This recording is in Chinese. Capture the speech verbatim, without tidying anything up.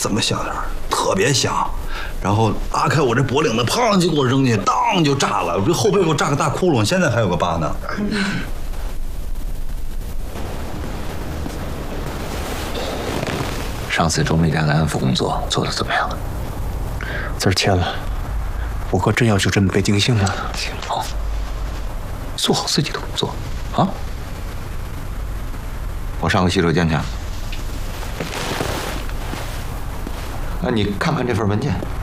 这么响点特别响。然后拉开我这脖领子，砰就给我扔进去，当就炸了，这后背给我炸个大窟窿，现在还有个疤呢。 上次周密干的安抚工作做得怎么样？ 字儿签了，我哥真要就这么被定性了？ 行了，做好自己的工作啊！我上个洗手间去。那你看看这份文件。